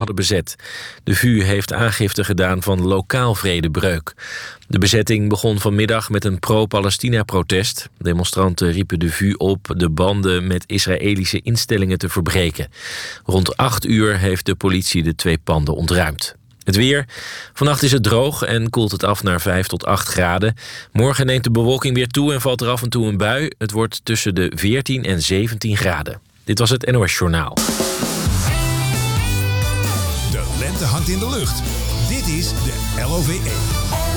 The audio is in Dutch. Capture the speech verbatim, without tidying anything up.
hadden bezet. De V U heeft aangifte gedaan van lokaal vredebreuk. De bezetting begon vanmiddag met een pro-Palestina-protest. Demonstranten riepen de V U op de banden met Israëlische instellingen te verbreken. Rond acht uur heeft de politie de twee panden ontruimd. Het weer. Vannacht is het droog en koelt het af naar vijf tot acht graden. Morgen neemt de bewolking weer toe en valt er af en toe een bui. Het wordt tussen de veertien en zeventien graden. Dit was het N O S Journaal. De lente hangt in de lucht. Dit is de L O V E.